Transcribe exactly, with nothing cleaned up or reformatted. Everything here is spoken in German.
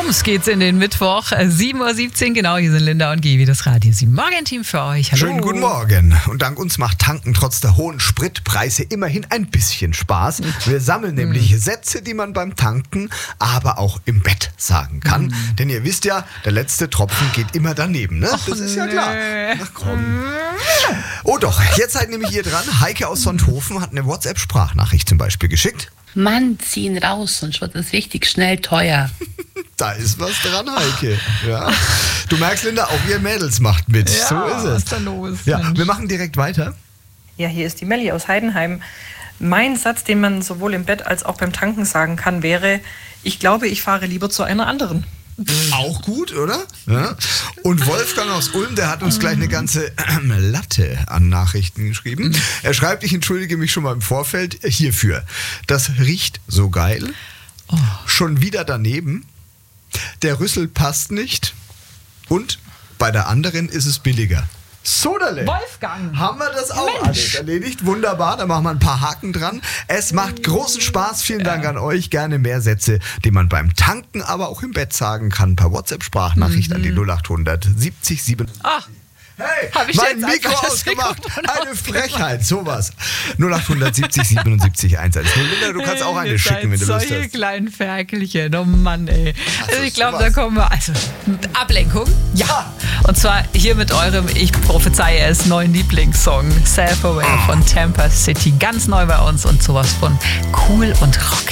Bums geht's in den Mittwoch, sieben Uhr siebzehn, genau, hier sind Linda und Gevi, das Radio sieben Morgen-Team für euch. Hallo. Schönen guten Morgen. Und dank uns macht Tanken trotz der hohen Spritpreise immerhin ein bisschen Spaß. Wir sammeln nämlich mhm. Sätze, die man beim Tanken, aber auch im Bett sagen kann. Mhm. Denn ihr wisst ja, der letzte Tropfen geht immer daneben, ne? Och, das ist ja nö. klar. Ach komm. Oh doch, jetzt seid nämlich ihr dran. Heike aus Sonthofen hat eine WhatsApp-Sprachnachricht zum Beispiel geschickt. Mann, zieh ihn raus, sonst wird es richtig schnell teuer. Da ist was dran, Heike. Ja. Du merkst, Linda, auch ihr Mädels macht mit. Ja, so ist es. was ist da los? Ja, Mensch. wir machen direkt weiter. Ja, hier ist die Melli aus Heidenheim. Mein Satz, den man sowohl im Bett als auch beim Tanken sagen kann, wäre: Ich glaube, ich fahre lieber zu einer anderen. Auch gut, oder? Ja. Und Wolfgang aus Ulm, der hat uns gleich eine ganze äh, Latte an Nachrichten geschrieben. Er schreibt, ich entschuldige mich schon mal im Vorfeld hierfür. Das riecht so geil. Oh. Schon wieder daneben. Der Rüssel passt nicht. Und bei der anderen ist es billiger. Soderle. Wolfgang. Haben wir das auch Mensch. alles erledigt? Wunderbar, da machen wir ein paar Haken dran. Es macht großen Spaß. Vielen Dank an euch. Gerne mehr Sätze, die man beim Tanken, aber auch im Bett sagen kann. Per WhatsApp-Sprachnachricht Mhm. an die null acht hundert siebzig sieben. Ach. Hey, Hab ich mein jetzt Mikro einfach das ausgemacht. Mikrofon Eine Frechheit, sowas. null acht hundert siebzig siebenundsiebzig eins. Linda, du kannst auch eine Ihr schicken, seid wenn du Lust solche hast. kleinen Ferkelchen, oh Mann, ey. Also ich glaube, da sowas. kommen wir, also Ablenkung, ja. Und zwar hier mit eurem, ich prophezeie es, neuen Lieblingssong, Self Away von Tampa City. Ganz neu bei uns und sowas von cool und rockig.